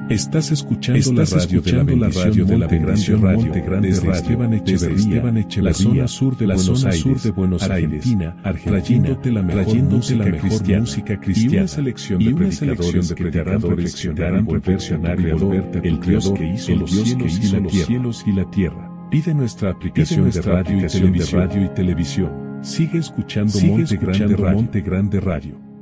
Estás escuchando la radio de la bendición Monte Grande Radio, desde Esteban Echeverría, la zona sur de Buenos Aires, Argentina, trayéndote la mejor música cristiana y una selección de predicadores que te harán reflexionar y volverte el Dios que hizo los cielos y la tierra. Pide nuestra aplicación de radio y televisión. Sigue escuchando Monte Grande Radio.